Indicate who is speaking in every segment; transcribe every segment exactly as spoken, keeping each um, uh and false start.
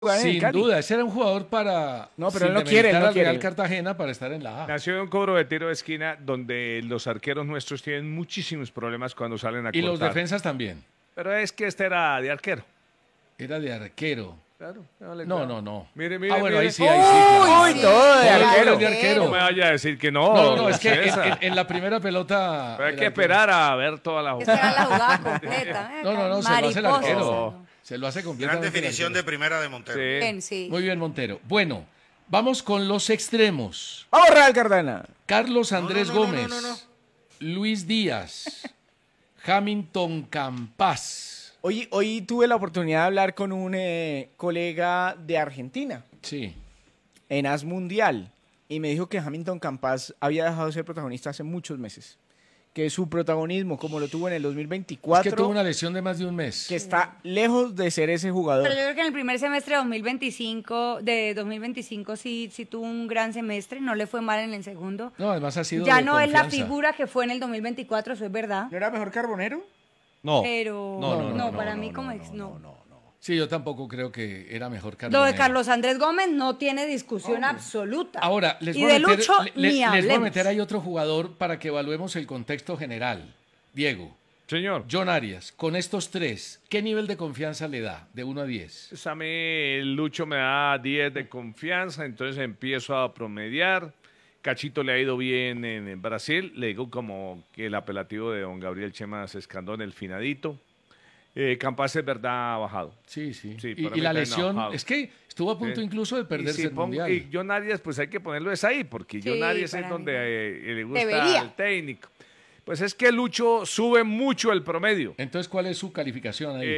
Speaker 1: Sin duda, ese era un jugador para...
Speaker 2: No, pero él no quiere, él no
Speaker 1: al
Speaker 2: quiere.
Speaker 1: Real Cartagena para estar en la A.
Speaker 3: Nació en un cobro de tiro de esquina donde los arqueros nuestros tienen muchísimos problemas cuando salen a
Speaker 1: Y
Speaker 3: cortar.
Speaker 1: los defensas también.
Speaker 3: Pero es que este era de arquero.
Speaker 1: Era de arquero.
Speaker 3: Claro.
Speaker 1: No, no, no.
Speaker 3: Mire, mire,
Speaker 1: ah, bueno,
Speaker 3: mire.
Speaker 1: ahí sí, ahí sí. Claro.
Speaker 2: Uy, todo de arquero.
Speaker 1: de arquero.
Speaker 3: No me vaya a decir que no.
Speaker 1: No, no, no, es que en,
Speaker 3: César.
Speaker 1: en- en la primera pelota...
Speaker 3: Pero hay
Speaker 1: el
Speaker 3: que
Speaker 1: arquero-
Speaker 3: esperar a ver toda la
Speaker 4: Esa
Speaker 3: jugada.
Speaker 4: era la jugada completa. ¿eh?
Speaker 1: No, no, no, se lo hace el
Speaker 4: Mariposa.
Speaker 1: arquero. Se lo hace
Speaker 5: Gran
Speaker 1: completamente el
Speaker 5: definición de
Speaker 1: arquero.
Speaker 5: primera de Montero.
Speaker 3: Sí.
Speaker 4: Bien, sí.
Speaker 1: Muy bien, Montero. Bueno, vamos con los extremos.
Speaker 2: Vamos, Real Cartagena.
Speaker 1: Carlos Andrés
Speaker 5: no, no, no,
Speaker 1: Gómez,
Speaker 5: no, no, no.
Speaker 1: Luis Díaz, Hamilton Campas.
Speaker 2: Hoy, hoy tuve la oportunidad de hablar con un eh, colega de Argentina
Speaker 1: Sí.
Speaker 2: en A S Mundial y me dijo que Hamilton Campas había dejado de ser protagonista hace muchos meses. Que su protagonismo, como lo tuvo en el dos mil
Speaker 1: Es
Speaker 2: veinticuatro,
Speaker 1: que tuvo una lesión de más de un mes.
Speaker 2: que está lejos de ser ese jugador.
Speaker 4: Pero yo creo que en el primer semestre de dos mil veinticinco, de dos mil veinticinco sí, sí tuvo un gran semestre, no le fue mal en el segundo.
Speaker 1: No, además ha sido
Speaker 4: Ya
Speaker 1: de
Speaker 4: no es la
Speaker 1: confianza.
Speaker 4: figura que fue en el dos mil veinticuatro, eso es verdad.
Speaker 2: ¿No era mejor Carbonero?
Speaker 6: No.
Speaker 4: Pero
Speaker 6: No, no,
Speaker 4: no,
Speaker 6: no,
Speaker 4: para
Speaker 1: no,
Speaker 4: mí
Speaker 1: no,
Speaker 4: como
Speaker 1: no,
Speaker 4: ex,
Speaker 1: no,
Speaker 4: no.
Speaker 1: Sí, yo tampoco creo que era mejor
Speaker 4: Lo
Speaker 1: Carbonero.
Speaker 4: de Carlos Andrés Gómez no tiene discusión absoluta.
Speaker 1: Ahora, les
Speaker 4: y
Speaker 1: voy, a
Speaker 4: de
Speaker 1: meter,
Speaker 4: Lucho
Speaker 1: le-
Speaker 4: ni
Speaker 1: les voy a
Speaker 4: hablemos.
Speaker 1: meter ahí otro jugador para que evaluemos el contexto general. Diego,
Speaker 3: Señor.
Speaker 1: John Arias, con estos tres, ¿qué nivel de confianza le da de uno a diez?
Speaker 3: Pues a mí el Lucho me da diez de confianza, entonces empiezo a promediar. Cachito le ha ido bien en, en Brasil, le digo como que el apelativo de don Gabriel Chemas Escandón, el finadito. Eh, Campas es verdad ha bajado.
Speaker 1: Sí, sí.
Speaker 3: Sí,
Speaker 1: y,
Speaker 3: para
Speaker 1: y
Speaker 3: mí
Speaker 1: la
Speaker 3: también
Speaker 1: lesión,
Speaker 3: ha bajado.
Speaker 1: es que estuvo a punto
Speaker 3: Sí.
Speaker 1: incluso de
Speaker 3: Y
Speaker 1: perderse
Speaker 3: si
Speaker 1: el
Speaker 3: pongo-
Speaker 1: Mundial.
Speaker 3: y John Arias, pues hay que ponerlo es ahí, porque
Speaker 4: Sí,
Speaker 3: John Arias
Speaker 4: para
Speaker 3: es
Speaker 4: mí
Speaker 3: donde
Speaker 4: también.
Speaker 3: eh, le gusta
Speaker 4: Debería.
Speaker 3: el técnico. Pues es que Lucho sube mucho el promedio.
Speaker 1: Entonces, ¿cuál es su calificación ahí de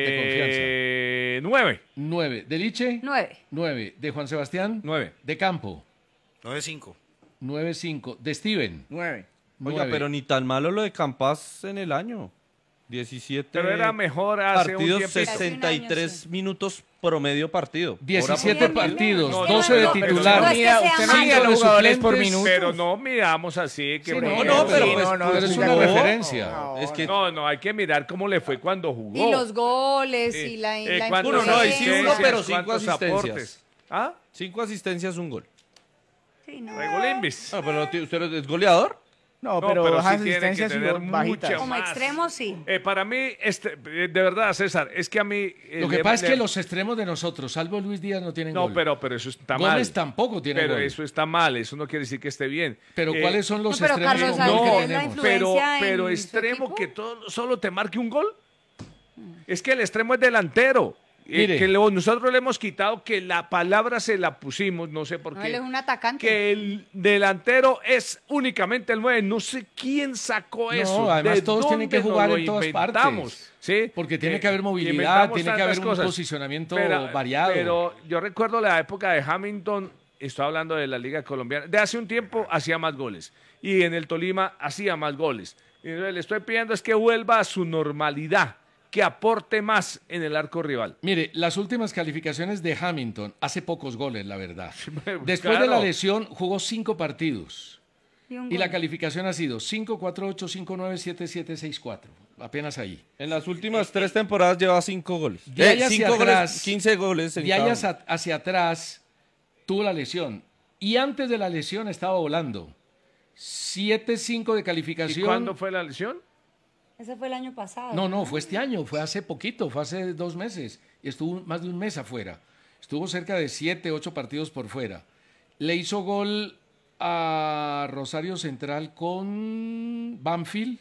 Speaker 3: Eh, nueve.
Speaker 1: confianza? Nueve. ¿De Liche?
Speaker 4: Nueve.
Speaker 1: Nueve. ¿De Juan Sebastián?
Speaker 3: Nueve.
Speaker 1: ¿De Campo?
Speaker 5: nueve cinco.
Speaker 1: Nueve cinco. ¿De Steven?
Speaker 2: Nueve.
Speaker 6: Oiga,
Speaker 1: Nueve.
Speaker 6: pero ni tan malo lo de Campas en el año. diecisiete
Speaker 3: Pero era mejor hace
Speaker 6: partidos,
Speaker 3: un tiempo.
Speaker 6: sesenta y tres minutos promedio partido.
Speaker 1: diecisiete
Speaker 4: Bien, bien,
Speaker 1: partidos,
Speaker 3: bien.
Speaker 1: doce
Speaker 3: No,
Speaker 1: de
Speaker 3: no, pero
Speaker 1: titular.
Speaker 4: no es que sea
Speaker 2: usted no
Speaker 4: malo.
Speaker 2: mide a los
Speaker 1: de
Speaker 2: jugadores por
Speaker 1: suplentes,
Speaker 2: minuto.
Speaker 3: Pero no miramos así. Que
Speaker 1: Sí,
Speaker 3: por
Speaker 1: no,
Speaker 3: ejemplo,
Speaker 1: no, pero,
Speaker 2: Sí,
Speaker 1: pues,
Speaker 2: no, no,
Speaker 1: pero es
Speaker 2: sí,
Speaker 1: una
Speaker 2: no.
Speaker 1: referencia.
Speaker 2: No,
Speaker 6: Es que
Speaker 3: No, no, hay que mirar cómo le fue cuando jugó.
Speaker 4: Y los goles
Speaker 3: Sí.
Speaker 4: y la, y
Speaker 3: Eh,
Speaker 4: la
Speaker 3: ¿cuántos
Speaker 6: Uno no, ahí sí uno,
Speaker 3: asistencias,
Speaker 6: pero cinco
Speaker 3: cuántos
Speaker 6: asistencias.
Speaker 3: aportes? ¿Ah?
Speaker 6: cinco asistencias, un gol.
Speaker 4: Sí, no.
Speaker 3: Regulimbis.
Speaker 6: Ah, pero ti- ¿usted es goleador?
Speaker 2: No,
Speaker 3: No,
Speaker 2: pero,
Speaker 3: pero
Speaker 2: bajas
Speaker 3: sí tiene que
Speaker 2: asistencias y
Speaker 3: tener
Speaker 2: bajitas.
Speaker 3: mucha-
Speaker 4: Como
Speaker 3: más.
Speaker 4: extremo, sí.
Speaker 3: Eh, para mí, este, eh, de verdad, César, es que a mí... eh,
Speaker 1: Lo que
Speaker 3: le-
Speaker 1: pasa es
Speaker 3: le-
Speaker 1: que los extremos de nosotros, salvo Luis Díaz, no tienen
Speaker 3: No,
Speaker 1: gol.
Speaker 3: pero, pero eso está mal.
Speaker 1: Gómez tampoco tiene
Speaker 3: Pero
Speaker 1: gol.
Speaker 3: eso está mal, eso no quiere decir que esté bien.
Speaker 1: Pero
Speaker 3: Eh,
Speaker 1: ¿cuáles son los
Speaker 4: no, pero
Speaker 1: extremos
Speaker 4: Carlos
Speaker 1: con gol
Speaker 3: No,
Speaker 1: que
Speaker 4: Andrés, la
Speaker 1: tenemos?
Speaker 3: pero,
Speaker 4: influencia
Speaker 3: pero
Speaker 4: en su
Speaker 3: extremo
Speaker 4: equipo.
Speaker 3: que todo, solo te marque un gol. Es que el extremo es delantero. Eh,
Speaker 1: Mire.
Speaker 3: que lo- nosotros le hemos quitado que la palabra se la pusimos, no sé por
Speaker 4: No,
Speaker 3: qué.
Speaker 4: él es un atacante.
Speaker 3: Que el delantero es únicamente el nueve. No sé quién sacó
Speaker 1: No,
Speaker 3: eso.
Speaker 1: además
Speaker 3: ¿De
Speaker 1: todos tienen que
Speaker 3: dónde
Speaker 1: jugar
Speaker 3: nos
Speaker 1: en
Speaker 3: lo
Speaker 1: todas
Speaker 3: inventamos?
Speaker 1: partes.
Speaker 3: ¿Sí?
Speaker 1: Porque tiene
Speaker 3: Eh,
Speaker 1: que haber movilidad,
Speaker 3: inventamos
Speaker 1: tiene que
Speaker 3: tantas
Speaker 1: haber un
Speaker 3: cosas.
Speaker 1: posicionamiento
Speaker 3: Pero-
Speaker 1: variado.
Speaker 3: Pero yo recuerdo la época de Hamilton, estoy hablando de la Liga Colombiana, de hace un tiempo hacía más goles. Y en el Tolima hacía más goles. Y entonces le estoy pidiendo es que vuelva a su normalidad, que aporte más en el arco rival.
Speaker 1: Mire, las últimas calificaciones de Hamilton, hace pocos goles, la verdad.
Speaker 3: Pues
Speaker 1: Después
Speaker 3: claro.
Speaker 1: de la lesión, jugó cinco partidos.
Speaker 4: Y un
Speaker 1: Y la
Speaker 4: gol.
Speaker 1: calificación ha sido cinco cuatro ocho, cinco nueve, siete siete, seis cuatro. Apenas ahí.
Speaker 6: En las últimas tres temporadas lleva cinco goles.
Speaker 1: De ahí
Speaker 6: Eh,
Speaker 1: hacia
Speaker 6: cinco
Speaker 1: atrás,
Speaker 6: goles, quince goles en
Speaker 1: De ahí
Speaker 6: cada
Speaker 1: hacia, hacia atrás tuvo la lesión. Y antes de la lesión estaba volando. siete cinco de
Speaker 3: ¿Y
Speaker 1: calificación.
Speaker 3: cuándo fue la lesión?
Speaker 4: Ese fue el año pasado.
Speaker 1: No, no, fue este año, fue hace poquito, fue hace dos meses. Y estuvo más de un mes afuera. Estuvo cerca de siete, ocho partidos por fuera. Le hizo gol a Rosario Central con Banfield.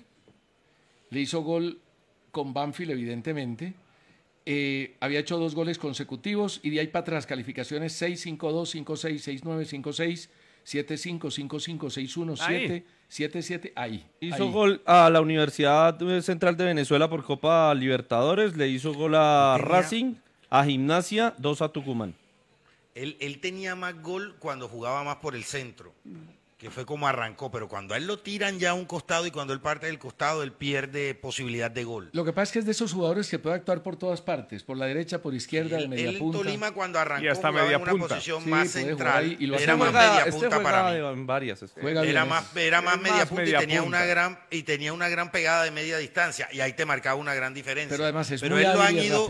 Speaker 1: Le hizo gol con Banfield, evidentemente. Eh, había hecho dos goles consecutivos y de ahí para atrás calificaciones seis cinco dos, cinco seis, seis nueve, cinco seis, siete cinco, cinco cinco, seis uno, siete, siete siete, ahí.
Speaker 6: Hizo
Speaker 1: ahí.
Speaker 6: gol a la Universidad Central de Venezuela por Copa Libertadores, le hizo gol a
Speaker 5: Tenía-
Speaker 6: Racing, a Gimnasia, dos a Tucumán.
Speaker 5: Él, él tenía más gol cuando jugaba más por el centro, que fue como arrancó, pero cuando a él lo tiran ya a un costado y cuando él parte del costado, él pierde posibilidad de gol.
Speaker 1: Lo que pasa es que es de esos jugadores que puede actuar por todas partes, por la derecha, por izquierda, de
Speaker 5: Él,
Speaker 1: media
Speaker 5: él en
Speaker 1: punta.
Speaker 5: Tolima cuando arrancó
Speaker 3: Y hasta
Speaker 5: jugaba
Speaker 3: media
Speaker 5: en una
Speaker 3: punta.
Speaker 5: posición
Speaker 1: Sí,
Speaker 5: más
Speaker 1: puede jugar
Speaker 5: central,
Speaker 1: ahí y lo hace
Speaker 5: era
Speaker 1: bien.
Speaker 5: más media
Speaker 6: este
Speaker 5: punta
Speaker 6: juega
Speaker 5: para mí.
Speaker 6: en varias. este.
Speaker 1: Juega bien.
Speaker 5: Era más, era más
Speaker 3: Es
Speaker 5: media
Speaker 3: más
Speaker 5: punta
Speaker 3: media
Speaker 5: y tenía
Speaker 3: punta.
Speaker 5: una gran y tenía una gran pegada de media distancia y ahí te marcaba una gran diferencia.
Speaker 1: Pero además es
Speaker 5: Pero
Speaker 1: muy
Speaker 5: él lo
Speaker 1: hábil
Speaker 5: han
Speaker 1: y
Speaker 5: ido
Speaker 1: rápido.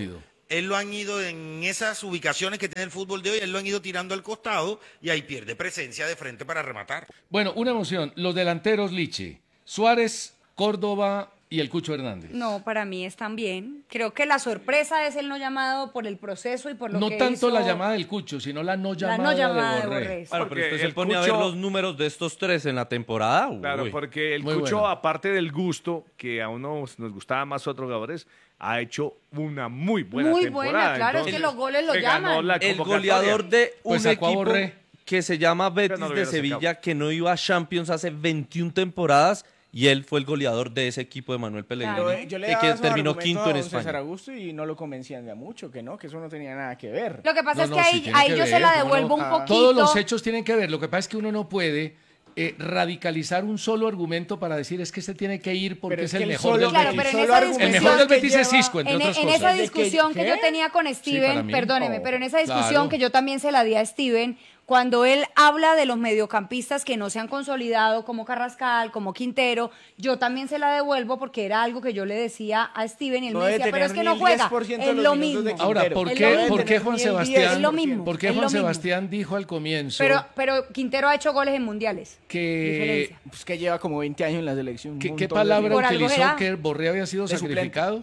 Speaker 5: él lo han ido en esas ubicaciones que tiene el fútbol de hoy, él lo han ido tirando al costado y ahí pierde presencia de frente para rematar.
Speaker 1: Bueno, una emoción. Los delanteros, Liche. Suárez, Córdoba y el Cucho Hernández.
Speaker 4: No, para mí están bien. Creo que la sorpresa es el no llamado por el proceso y por lo
Speaker 1: No
Speaker 4: que
Speaker 1: tanto
Speaker 4: hizo-
Speaker 1: la llamada del Cucho, sino la no
Speaker 4: la
Speaker 1: llamada,
Speaker 4: no llamada
Speaker 1: de
Speaker 4: de
Speaker 1: Borré.
Speaker 4: Borré.
Speaker 6: Claro,
Speaker 3: Porque
Speaker 6: pero usted
Speaker 3: el
Speaker 6: se pone a
Speaker 3: Cucho-
Speaker 6: ver los números de estos tres en la temporada. uy.
Speaker 3: Claro, porque el
Speaker 1: Muy
Speaker 3: Cucho,
Speaker 1: bueno.
Speaker 3: aparte del gusto, que a uno nos gustaba más otros jugadores, ha hecho una muy buena
Speaker 4: Muy
Speaker 3: temporada.
Speaker 4: buena, claro, es que
Speaker 3: Entonces,
Speaker 4: los goles lo
Speaker 3: se ganó
Speaker 4: llaman.
Speaker 3: la
Speaker 6: El
Speaker 3: convocatoria.
Speaker 6: goleador de un
Speaker 1: Pues sacó a
Speaker 6: equipo
Speaker 1: Borré.
Speaker 6: que se llama Betis
Speaker 3: no lo
Speaker 6: de
Speaker 3: hubiera
Speaker 6: Sevilla,
Speaker 3: sacado.
Speaker 6: que no iba a Champions hace veintiuna temporadas, y él fue el goleador de ese equipo de Manuel Pellegrini,
Speaker 4: Claro.
Speaker 2: Yo, yo le
Speaker 6: y
Speaker 2: daba
Speaker 6: que
Speaker 2: esos
Speaker 6: terminó
Speaker 2: argumentos
Speaker 6: quinto
Speaker 2: a
Speaker 6: en
Speaker 2: don César
Speaker 6: España.
Speaker 2: Augusto y no lo convencían de a mucho, que no, que eso no tenía nada que ver.
Speaker 4: Lo que pasa
Speaker 1: No,
Speaker 4: es
Speaker 1: no,
Speaker 4: que
Speaker 1: sí
Speaker 4: ahí,
Speaker 1: tiene
Speaker 4: ahí
Speaker 1: que
Speaker 4: yo se
Speaker 1: ver,
Speaker 4: la
Speaker 1: ¿cómo
Speaker 4: devuelvo
Speaker 1: no?
Speaker 4: un poquito.
Speaker 1: Todos los hechos tienen que ver. Lo que pasa es que uno no puede eh, radicalizar un solo argumento para decir es que este tiene que ir porque
Speaker 2: Pero
Speaker 1: es
Speaker 2: es que
Speaker 1: el
Speaker 2: el
Speaker 1: mejor
Speaker 2: solo-
Speaker 1: del
Speaker 4: Claro,
Speaker 1: Betis.
Speaker 4: pero en
Speaker 2: solo
Speaker 4: esa
Speaker 2: argumento
Speaker 1: El
Speaker 4: discusión
Speaker 1: mejor del
Speaker 2: que
Speaker 1: Betis es
Speaker 2: lleva-
Speaker 1: Isco, entre
Speaker 4: En,
Speaker 1: otras
Speaker 4: en
Speaker 1: cosas.
Speaker 4: esa
Speaker 2: ¿De qué?
Speaker 4: discusión que
Speaker 2: ¿Qué?
Speaker 4: yo tenía con Steven,
Speaker 1: para mí.
Speaker 4: perdóneme,
Speaker 2: Oh,
Speaker 4: pero en esa discusión
Speaker 1: claro.
Speaker 4: que yo también se la di a Steven, cuando él habla de los mediocampistas que no se han consolidado como Carrascal, como Quintero, yo también se la devuelvo porque era algo que yo le decía a Steven y él
Speaker 2: No
Speaker 4: me
Speaker 2: debe
Speaker 4: decía, pero
Speaker 2: tener
Speaker 4: es que
Speaker 2: ni
Speaker 4: no
Speaker 2: el
Speaker 4: juega,
Speaker 2: diez por ciento de
Speaker 4: es
Speaker 2: los
Speaker 4: lo
Speaker 2: minutos de
Speaker 4: mismo.
Speaker 1: Ahora,
Speaker 2: Quintero.
Speaker 1: ¿por
Speaker 4: Es
Speaker 1: qué,
Speaker 4: lo mismo.
Speaker 1: ¿por qué Juan
Speaker 2: Ni el diez por
Speaker 1: Sebastián,
Speaker 2: ciento.
Speaker 4: Es lo mismo,
Speaker 1: ¿por qué
Speaker 4: es
Speaker 1: Juan
Speaker 4: lo mismo.
Speaker 1: Sebastián dijo al comienzo
Speaker 4: Pero, pero Quintero ha hecho goles en mundiales.
Speaker 1: que
Speaker 4: Diferencia.
Speaker 2: Pues que lleva como veinte años en la selección. un
Speaker 1: ¿Qué,
Speaker 2: montón
Speaker 1: qué
Speaker 2: de
Speaker 1: palabra
Speaker 2: tiempo.
Speaker 4: Por algo
Speaker 1: utilizó
Speaker 4: será.
Speaker 1: que Borré había sido
Speaker 2: De suplente.
Speaker 1: sacrificado?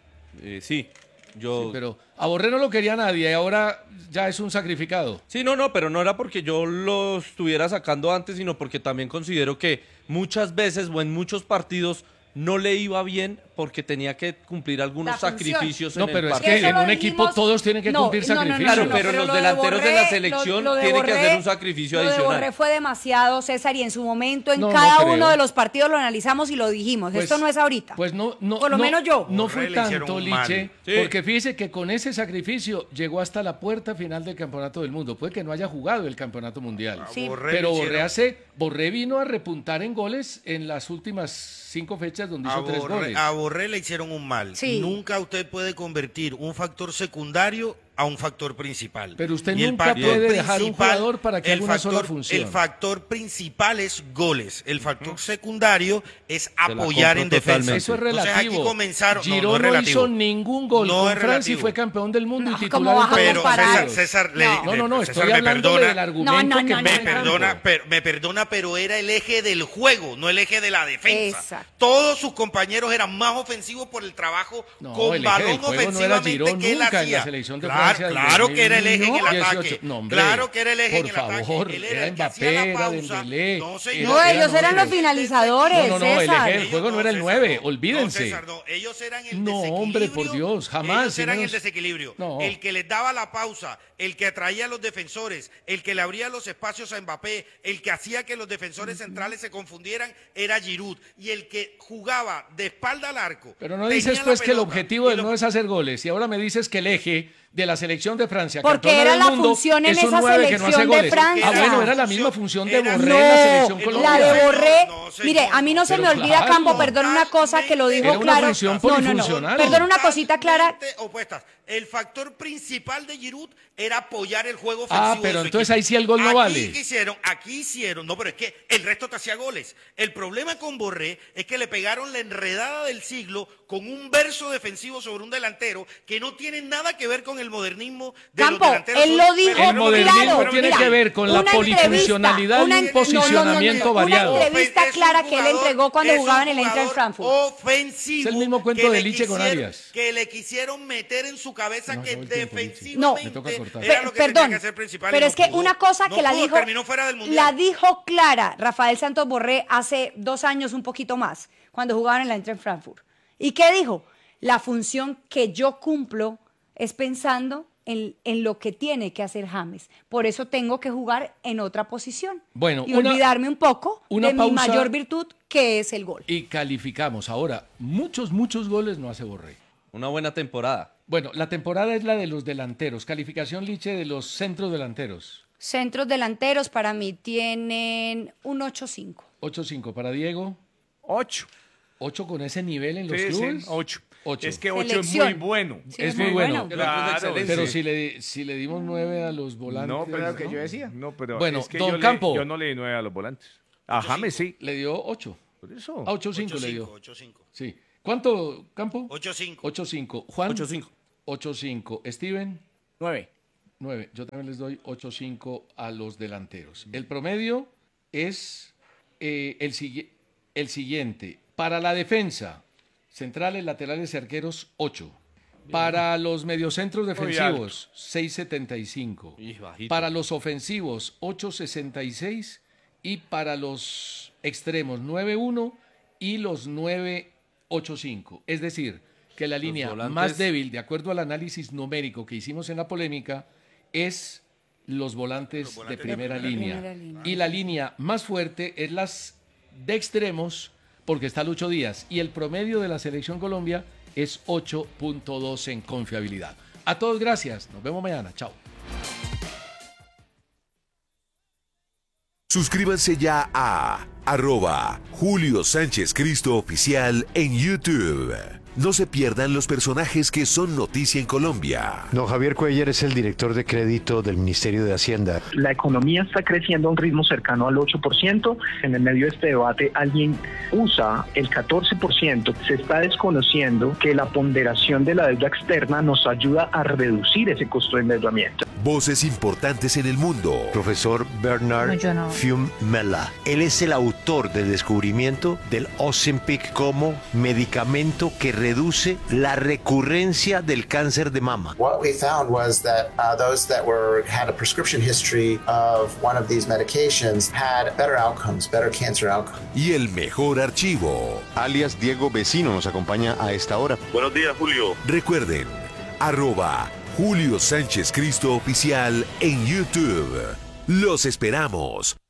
Speaker 6: Eh, sí, yo...
Speaker 1: Sí, pero a Borré no lo quería nadie y ahora ya es un sacrificado.
Speaker 6: Sí, no, no, pero no era porque yo lo estuviera sacando antes, sino porque también considero que muchas veces o en muchos partidos no le iba bien porque tenía que cumplir algunos
Speaker 4: La función.
Speaker 6: sacrificios
Speaker 1: No,
Speaker 6: en
Speaker 1: pero
Speaker 6: el
Speaker 1: es
Speaker 6: partido.
Speaker 1: que
Speaker 4: Eso
Speaker 1: en
Speaker 4: lo
Speaker 1: un equipo
Speaker 4: dijimos-
Speaker 1: todos tienen que
Speaker 4: No,
Speaker 1: cumplir
Speaker 4: no, no, no,
Speaker 1: sacrificios.
Speaker 6: Claro,
Speaker 4: no,
Speaker 6: pero los
Speaker 4: lo de
Speaker 6: delanteros de la
Speaker 4: Borré-
Speaker 6: selección
Speaker 4: lo- lo de
Speaker 6: tienen que
Speaker 4: Borré-
Speaker 6: hacer un sacrificio
Speaker 4: Lo de
Speaker 6: adicional.
Speaker 4: Borré fue demasiado, César, y en su momento en
Speaker 1: No, no
Speaker 4: cada
Speaker 1: creo.
Speaker 4: uno de los partidos lo analizamos y lo dijimos.
Speaker 1: Pues-
Speaker 4: Esto no es ahorita.
Speaker 1: Pues no, no,
Speaker 4: Por lo
Speaker 1: no-
Speaker 4: menos yo.
Speaker 1: No
Speaker 5: Borré
Speaker 1: fue
Speaker 5: le hicieron
Speaker 1: tanto,
Speaker 5: un mal.
Speaker 1: Liche,
Speaker 6: Sí.
Speaker 1: porque fíjese que con ese sacrificio llegó hasta la puerta final del Campeonato del Mundo. Puede que no haya jugado el Campeonato Mundial.
Speaker 4: Sí.
Speaker 5: Borré
Speaker 1: Pero
Speaker 5: le
Speaker 1: Borré,
Speaker 5: hicieron-
Speaker 1: hace, Borré vino a repuntar en goles en las últimas cinco fechas donde
Speaker 5: A
Speaker 1: hizo tres
Speaker 5: Borré,
Speaker 1: goles.
Speaker 5: a Borré le hicieron un mal.
Speaker 4: Sí.
Speaker 5: Nunca usted puede convertir un factor secundario a un factor principal.
Speaker 1: Pero usted
Speaker 5: Y el
Speaker 1: nunca
Speaker 5: factor
Speaker 1: puede dejar un
Speaker 5: principal-
Speaker 1: jugador para que
Speaker 5: el
Speaker 1: haga una sola
Speaker 5: factor-
Speaker 1: función.
Speaker 5: El factor principal es goles. El factor secundario es
Speaker 6: la
Speaker 5: apoyar
Speaker 6: compro
Speaker 5: en defensa.
Speaker 6: totalmente.
Speaker 1: Eso es
Speaker 5: Entonces,
Speaker 1: relativo.
Speaker 5: aquí comenzaron. no,
Speaker 1: Giroud
Speaker 5: no,
Speaker 1: no,
Speaker 5: es relativo.
Speaker 1: hizo ningún gol
Speaker 5: No
Speaker 1: con
Speaker 5: es
Speaker 1: Francia y
Speaker 5: relativo.
Speaker 1: fue campeón del mundo
Speaker 4: No,
Speaker 1: y
Speaker 4: ¿cómo
Speaker 1: titular
Speaker 4: vas a
Speaker 1: en
Speaker 5: Pero
Speaker 1: todos los
Speaker 4: comparar?
Speaker 5: César,
Speaker 1: partidos.
Speaker 5: César, le-
Speaker 4: No.
Speaker 1: No, no, no,
Speaker 5: César,
Speaker 1: estoy
Speaker 5: me
Speaker 1: hablando
Speaker 5: perdona,
Speaker 1: del argumento
Speaker 4: No, no,
Speaker 1: que
Speaker 4: no,
Speaker 5: Me
Speaker 4: no,
Speaker 1: pone en
Speaker 5: perdona,
Speaker 1: campo.
Speaker 5: pero, me perdona, pero era el eje del juego, no el eje de la defensa.
Speaker 4: Exacto.
Speaker 5: Todos sus compañeros eran más ofensivos por el trabajo
Speaker 1: No,
Speaker 5: con
Speaker 1: el eje del
Speaker 5: balón
Speaker 1: juego no era
Speaker 5: ofensivamente
Speaker 1: Giroud
Speaker 5: que él
Speaker 1: nunca en la
Speaker 5: hacía.
Speaker 1: selección de
Speaker 5: claro,
Speaker 1: Francia del
Speaker 5: claro que era el eje en el
Speaker 1: dieciocho.
Speaker 5: ataque.
Speaker 1: No, hombre,
Speaker 5: claro que era el eje
Speaker 1: por
Speaker 5: en el ataque.
Speaker 1: favor,
Speaker 5: Él
Speaker 1: era
Speaker 5: el que
Speaker 1: Mbappé,
Speaker 5: hacía la
Speaker 1: era
Speaker 5: pausa.
Speaker 1: Dembélé,
Speaker 5: No,
Speaker 1: era-
Speaker 5: señor.
Speaker 4: No,
Speaker 1: eran
Speaker 4: ellos eran los
Speaker 1: hombres.
Speaker 4: finalizadores,
Speaker 1: No, no, no, el
Speaker 4: César.
Speaker 1: eje del juego no era el
Speaker 5: César,
Speaker 1: nueve,
Speaker 5: no.
Speaker 1: olvídense.
Speaker 5: No, César, no. Ellos eran el
Speaker 1: No,
Speaker 5: desequilibrio.
Speaker 1: hombre, por Dios, jamás,
Speaker 5: Ellos
Speaker 1: si
Speaker 5: eran
Speaker 1: menos-
Speaker 5: el desequilibrio.
Speaker 1: No.
Speaker 5: El que les daba la pausa, el que atraía a los defensores, el que le abría los espacios a Mbappé, el que hacía que los defensores centrales se confundieran, era Giroud. Y el que jugaba de espalda al arco.
Speaker 1: Pero no
Speaker 5: tenía
Speaker 1: dices
Speaker 5: la
Speaker 1: pues que el
Speaker 5: pelota,
Speaker 1: objetivo
Speaker 5: y
Speaker 1: de
Speaker 5: lo-
Speaker 1: no es hacer goles y ahora me dices que el eje de la selección de Francia,
Speaker 4: Porque
Speaker 1: campeona
Speaker 4: era
Speaker 1: del
Speaker 4: la
Speaker 1: mundo,
Speaker 4: función en
Speaker 1: es un
Speaker 4: esa
Speaker 1: nueve que no hace
Speaker 4: selección de
Speaker 1: goles.
Speaker 4: Francia.
Speaker 1: Ah, bueno, era la
Speaker 5: Era
Speaker 1: misma función de
Speaker 5: era-
Speaker 1: Borré
Speaker 4: No,
Speaker 1: en la selección
Speaker 5: No,
Speaker 4: la
Speaker 1: colombiana.
Speaker 4: de Borré,
Speaker 5: No, señor,
Speaker 4: mire, a mí no se
Speaker 1: pero
Speaker 4: me olvida,
Speaker 1: claro.
Speaker 4: Campo, perdona una cosa que lo dijo
Speaker 1: Era una
Speaker 4: claro.
Speaker 1: función
Speaker 4: No, no, no,
Speaker 1: polifuncional.
Speaker 4: perdona una cosita clara.
Speaker 5: Totalmente opuestas. El factor principal de Giroud era apoyar el juego
Speaker 1: Ah,
Speaker 5: ofensivo.
Speaker 1: pero
Speaker 5: de su
Speaker 1: entonces
Speaker 5: equipo.
Speaker 1: ahí sí el gol no
Speaker 5: aquí
Speaker 1: vale.
Speaker 5: ¿Qué hicieron? Aquí hicieron. No, pero es que el resto te hacía goles. El problema con Borré es que le pegaron la enredada del siglo con un verso defensivo sobre un delantero que no tiene nada que ver con el modernismo de
Speaker 4: Campo,
Speaker 5: los delanteros.
Speaker 4: él lo dijo
Speaker 1: El modernismo
Speaker 4: claro.
Speaker 1: tiene
Speaker 4: mira,
Speaker 1: que ver con la
Speaker 4: una
Speaker 1: polifuncionalidad
Speaker 4: entrevista,
Speaker 1: y un
Speaker 4: una-
Speaker 1: posicionamiento
Speaker 4: no, no, no, no,
Speaker 1: variado.
Speaker 4: Una entrevista
Speaker 5: Es un
Speaker 4: clara que él
Speaker 5: jugador-
Speaker 4: entregó cuando
Speaker 5: es un
Speaker 4: jugaba en el Eintracht
Speaker 5: jugador
Speaker 4: Frankfurt.
Speaker 5: Ofensivo.
Speaker 1: Es el mismo cuento
Speaker 5: que
Speaker 1: de
Speaker 5: le
Speaker 1: Liche con
Speaker 5: quisieron-
Speaker 1: Arias.
Speaker 5: Que le quisieron meter en su cabeza
Speaker 1: No,
Speaker 5: que
Speaker 1: acabó el tiempo, Liche.
Speaker 5: defensivamente
Speaker 1: Me toca cortar.
Speaker 5: era
Speaker 4: Pe-
Speaker 5: lo que
Speaker 4: perdón,
Speaker 5: tenía que hacer principal. y
Speaker 4: pero
Speaker 5: no
Speaker 4: es que
Speaker 5: pudo.
Speaker 4: una cosa
Speaker 5: No
Speaker 4: que la
Speaker 5: pudo,
Speaker 4: dijo,
Speaker 5: terminó fuera del mundial.
Speaker 4: la dijo clara Rafael Santos Borré hace dos años, un poquito más, cuando jugaban en la Eintracht Frankfurt. ¿Y qué dijo? La función que yo cumplo es pensando en, en lo que tiene que hacer James. Por eso tengo que jugar en otra posición.
Speaker 1: Bueno,
Speaker 4: y
Speaker 1: una-
Speaker 4: olvidarme un poco
Speaker 1: una
Speaker 4: de mi
Speaker 1: pausa-
Speaker 4: mayor virtud, que es el gol.
Speaker 1: Y calificamos. Ahora, muchos, muchos goles no hace Borré.
Speaker 6: Una buena temporada.
Speaker 1: Bueno, la temporada es la de los delanteros. Calificación, Liche, de los centros delanteros.
Speaker 4: Centros delanteros para mí tienen un ocho cinco.
Speaker 1: ocho cinco para Diego.
Speaker 2: Ocho.
Speaker 1: ocho con ese nivel en los
Speaker 3: Sí, sí,
Speaker 1: clubes.
Speaker 3: ocho.
Speaker 1: Ocho.
Speaker 3: Es que ocho es
Speaker 4: Selección.
Speaker 3: muy bueno.
Speaker 4: Sí,
Speaker 1: Es muy bueno.
Speaker 3: Claro,
Speaker 1: Pero
Speaker 3: sí.
Speaker 1: si le, si le dimos nueve a los volantes.
Speaker 3: No,
Speaker 2: Era
Speaker 3: pero
Speaker 2: lo que yo decía.
Speaker 3: No, pero
Speaker 1: Bueno,
Speaker 3: es que
Speaker 1: don
Speaker 3: yo, le-
Speaker 1: Campo.
Speaker 3: yo no le di nueve a los volantes. A James sí.
Speaker 1: Le dio ocho.
Speaker 3: Por eso.
Speaker 1: Ah, ocho cinco le dio.
Speaker 5: ocho cinco.
Speaker 1: Sí. ¿Cuánto, Campo?
Speaker 5: ocho cinco.
Speaker 1: ocho cinco. Juan.
Speaker 6: ocho cinco.
Speaker 1: ocho cinco. Steven,
Speaker 2: nueve.
Speaker 1: nueve. Yo también les doy ocho cinco a los delanteros. El promedio es eh, el, sigui- el siguiente. Para la defensa, centrales, laterales y arqueros, ocho. Para los mediocentros defensivos, seis setenta y cinco.
Speaker 6: Y bajito.
Speaker 1: Para los ofensivos, ocho sesenta y seis. Y para los extremos, nueve uno y los nueve ocho cinco. Es decir, que la línea
Speaker 6: volantes-
Speaker 1: más débil, de acuerdo al análisis numérico que hicimos en la polémica, es los volantes,
Speaker 5: Los volantes
Speaker 1: de primera
Speaker 4: de
Speaker 1: línea.
Speaker 4: primera línea.
Speaker 1: Y la línea más fuerte es las de extremos, porque está Lucho Díaz. Y el promedio de la Selección Colombia es ocho punto dos en confiabilidad. A todos gracias. Nos vemos mañana. Chao.
Speaker 7: Suscríbanse ya a arroba Julio Sánchez Cristo Oficial en YouTube. No se pierdan los personajes que son noticia en Colombia.
Speaker 8: Don Javier Cuellar es el director de crédito del Ministerio de Hacienda.
Speaker 9: La economía está creciendo a un ritmo cercano al ocho por ciento. En el medio de este debate alguien usa el catorce por ciento. Se está desconociendo que la ponderación de la deuda externa nos ayuda a reducir ese costo de endeudamiento.
Speaker 7: Voces importantes en el mundo.
Speaker 8: Profesor Bernard
Speaker 4: No, yo no.
Speaker 8: Fiumella. Él es el autor del descubrimiento del Ozempic como medicamento que reduce la recurrencia del cáncer de mama.
Speaker 10: What we found was that uh, those that were had a prescription history of one of these medications had better outcomes, better cancer outcomes.
Speaker 7: Y el mejor archivo.
Speaker 11: Alias Diego Vecino nos acompaña a esta hora.
Speaker 12: Buenos días, Julio.
Speaker 7: Recuerden, arroba Julio Sánchez Cristo Oficial en YouTube. Los esperamos.